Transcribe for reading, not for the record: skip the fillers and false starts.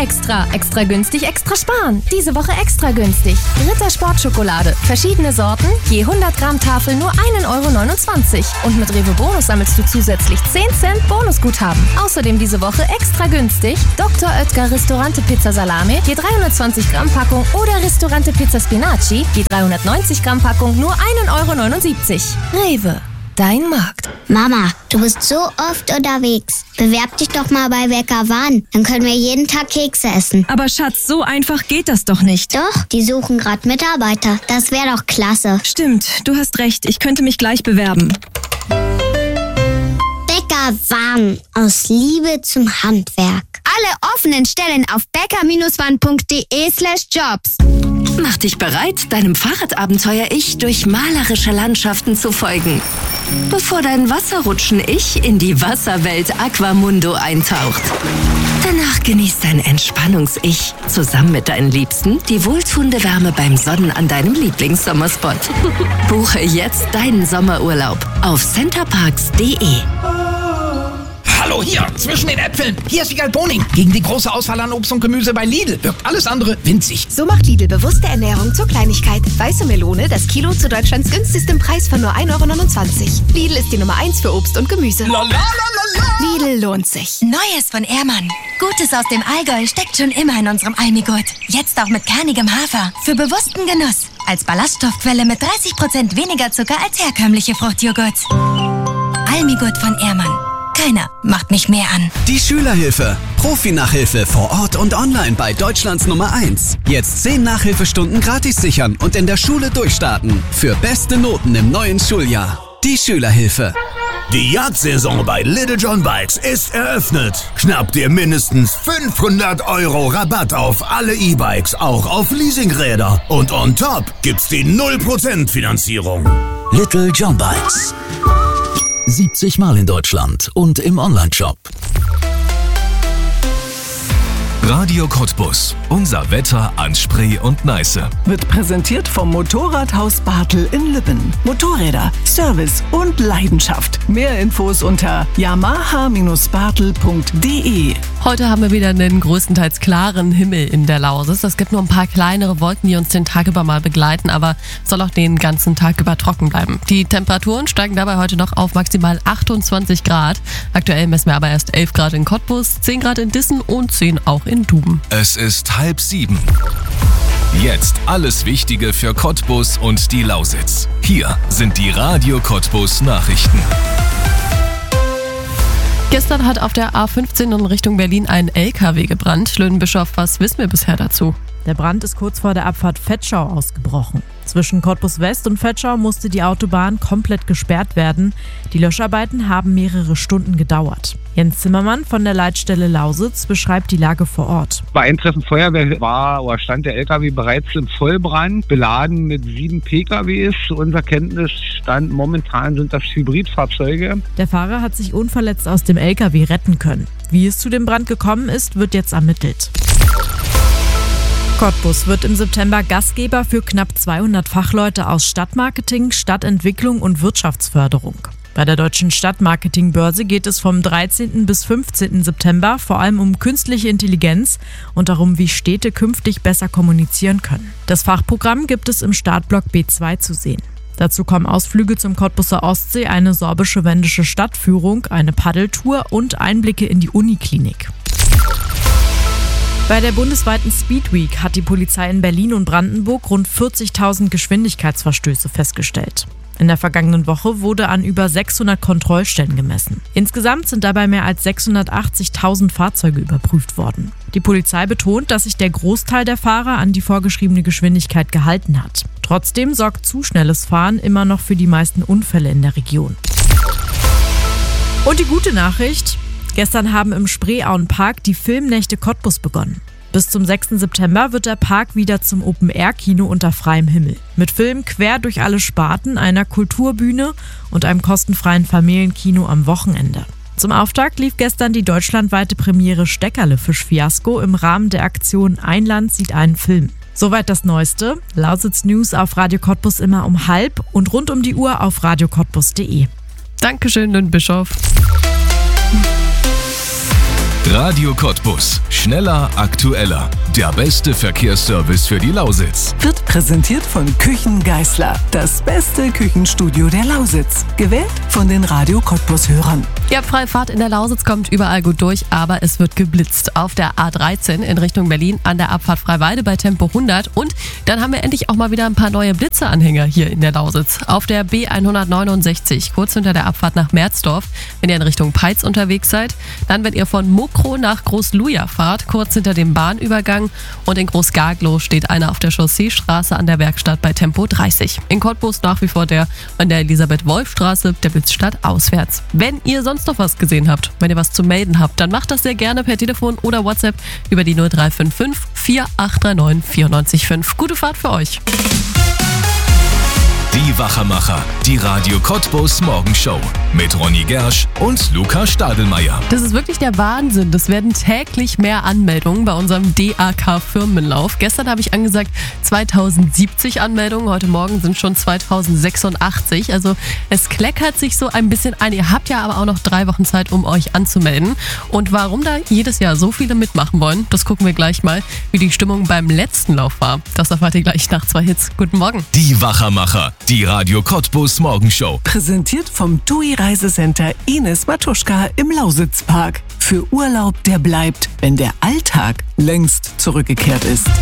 Extra. Extra günstig, extra sparen. Diese Woche extra günstig. Ritter Sportschokolade. Verschiedene Sorten, je 100 Gramm Tafel nur 1,29 €. Und mit Rewe Bonus sammelst du zusätzlich 10 Cent Bonusguthaben. Außerdem diese Woche extra günstig Dr. Oetker Ristorante Pizza Salame, je 320 Gramm Packung oder Ristorante Pizza Spinaci, je 390 Gramm Packung nur 1,79 €. Rewe. Dein Markt. Mama, du bist so oft unterwegs. Bewerb dich doch mal bei Bäcker Wahn. Dann können wir jeden Tag Kekse essen. Aber Schatz, so einfach geht das doch nicht. Doch, die suchen gerade Mitarbeiter. Das wäre doch klasse. Stimmt, du hast recht. Ich könnte mich gleich bewerben. Bäcker Wahn. Aus Liebe zum Handwerk. Alle offenen Stellen auf bäcker-wahn.de/jobs. Mach dich bereit, deinem Fahrradabenteuer-Ich durch malerische Landschaften zu folgen. Bevor dein Wasserrutschen-Ich in die Wasserwelt Aquamundo eintaucht. Danach genießt dein Entspannungs-Ich zusammen mit deinen Liebsten die wohltuende Wärme beim Sonnen an deinem Lieblingssommerspot. Buche jetzt deinen Sommerurlaub auf centerparks.de. Hallo, hier, zwischen den Äpfeln. Hier ist Wiegald Boning. Gegen die große Auswahl an Obst und Gemüse bei Lidl wirkt alles andere winzig. So macht Lidl bewusste Ernährung zur Kleinigkeit. Weiße Melone, das Kilo zu Deutschlands günstigstem Preis von nur 1,29 €. Lidl ist die Nummer 1 für Obst und Gemüse. Lidl lohnt sich. Neues von Ehrmann. Gutes aus dem Allgäu steckt schon immer in unserem Almigurt. Jetzt auch mit kernigem Hafer. Für bewussten Genuss. Als Ballaststoffquelle mit 30% weniger Zucker als herkömmliche Fruchtjoghurt. Almigurt von Ehrmann. Keiner macht mich mehr an. Die Schülerhilfe. Profi-Nachhilfe vor Ort und online bei Deutschlands Nummer 1. Jetzt 10 Nachhilfestunden gratis sichern und in der Schule durchstarten. Für beste Noten im neuen Schuljahr. Die Schülerhilfe. Die Jagdsaison bei Little John Bikes ist eröffnet. Schnapp dir mindestens 500 € Rabatt auf alle E-Bikes, auch auf Leasingräder. Und on top gibt's die 0% Finanzierung. Little John Bikes. 70 Mal in Deutschland und im Onlineshop. Radio Cottbus. Unser Wetter an Spree und Neiße. Wird präsentiert vom Motorradhaus Bartel in Lübben. Motorräder, Service und Leidenschaft. Mehr Infos unter yamaha-bartel.de. Heute haben wir wieder einen größtenteils klaren Himmel in der Lausitz. Es gibt nur ein paar kleinere Wolken, die uns den Tag über mal begleiten, aber soll auch den ganzen Tag über trocken bleiben. Die Temperaturen steigen dabei heute noch auf maximal 28 Grad. Aktuell messen wir aber erst 11 Grad in Cottbus, 10 Grad in Dissen und 10 auch in Duben. Es ist 6:30. Jetzt alles Wichtige für Cottbus und die Lausitz. Hier sind die Radio Cottbus Nachrichten. Gestern hat auf der A15 in Richtung Berlin ein LKW gebrannt. Löwenbischof, was wissen wir bisher dazu? Der Brand ist kurz vor der Abfahrt Vetschau ausgebrochen. Zwischen Cottbus West und Vetschau musste die Autobahn komplett gesperrt werden. Die Löscharbeiten haben mehrere Stunden gedauert. Jens Zimmermann von der Leitstelle Lausitz beschreibt die Lage vor Ort. Bei Eintreffen Feuerwehr stand der LKW bereits im Vollbrand, beladen mit 7 PKWs. Zu unserer Kenntnisstand momentan sind das Hybridfahrzeuge. Der Fahrer hat sich unverletzt aus dem LKW retten können. Wie es zu dem Brand gekommen ist, wird jetzt ermittelt. Cottbus wird im September Gastgeber für knapp 200 Fachleute aus Stadtmarketing, Stadtentwicklung und Wirtschaftsförderung. Bei der Deutschen Stadtmarketingbörse geht es vom 13. bis 15. September vor allem um künstliche Intelligenz und darum, wie Städte künftig besser kommunizieren können. Das Fachprogramm gibt es im Startblock B2 zu sehen. Dazu kommen Ausflüge zum Cottbuser Ostsee, eine sorbische-wendische Stadtführung, eine Paddeltour und Einblicke in die Uniklinik. Bei der bundesweiten Speed Week hat die Polizei in Berlin und Brandenburg rund 40.000 Geschwindigkeitsverstöße festgestellt. In der vergangenen Woche wurde an über 600 Kontrollstellen gemessen. Insgesamt sind dabei mehr als 680.000 Fahrzeuge überprüft worden. Die Polizei betont, dass sich der Großteil der Fahrer an die vorgeschriebene Geschwindigkeit gehalten hat. Trotzdem sorgt zu schnelles Fahren immer noch für die meisten Unfälle in der Region. Und die gute Nachricht: Gestern haben im Spreeauen-Park die Filmnächte Cottbus begonnen. Bis zum 6. September wird der Park wieder zum Open-Air-Kino unter freiem Himmel. Mit Filmen quer durch alle Sparten, einer Kulturbühne und einem kostenfreien Familienkino am Wochenende. Zum Auftakt lief gestern die deutschlandweite Premiere Steckerle-Fisch-Fiasko im Rahmen der Aktion Ein Land sieht einen Film. Soweit das Neueste. Lausitz News auf Radio Cottbus immer um 12:30 und rund um die Uhr auf radiocottbus.de. Dankeschön, Löwenbischof. Radio Cottbus. Schneller, aktueller. Der beste Verkehrsservice für die Lausitz. Wird präsentiert von Küchen Geisler. Das beste Küchenstudio der Lausitz. Gewählt von den Radio Cottbus-Hörern. Ja, freie Fahrt in der Lausitz kommt überall gut durch, aber es wird geblitzt. Auf der A13 in Richtung Berlin an der Abfahrt Freiwalde bei Tempo 100. Und dann haben wir endlich auch mal wieder ein paar neue Blitzeanhänger hier in der Lausitz. Auf der B169, kurz hinter der Abfahrt nach Merzdorf, wenn ihr in Richtung Peitz unterwegs seid. Dann, wenn ihr von Mokro nach Groß-Luja fahrt, kurz hinter dem Bahnübergang. Und in Groß-Gaglow steht einer auf der Chausseestraße an der Werkstatt bei Tempo 30. In Cottbus nach wie vor der an der Elisabeth-Wolf-Straße, der Blitzstadt auswärts. Wenn ihr sonst noch was gesehen habt, wenn ihr was zu melden habt, dann macht das sehr gerne per Telefon oder WhatsApp über die 0355 4839 94.5. Gute Fahrt für euch. Die Wachermacher, die Radio Cottbus Morgenshow mit Ronny Gersch und Luca Stadelmeier. Das ist wirklich der Wahnsinn. Das werden täglich mehr Anmeldungen bei unserem DAK-Firmenlauf. Gestern habe ich angesagt 2070 Anmeldungen, heute Morgen sind schon 2086. Also es kleckert sich so ein bisschen ein. Ihr habt ja aber auch noch 3 Wochen Zeit, um euch anzumelden. Und warum da jedes Jahr so viele mitmachen wollen, das gucken wir gleich mal, wie die Stimmung beim letzten Lauf war. Das erfahrt ihr gleich nach 2 Hits. Guten Morgen. Die Wachermacher. Die Radio Cottbus Morgenshow. Präsentiert vom TUI Reisecenter Ines Matuschka im Lausitzpark. Für Urlaub, der bleibt, wenn der Alltag längst zurückgekehrt ist.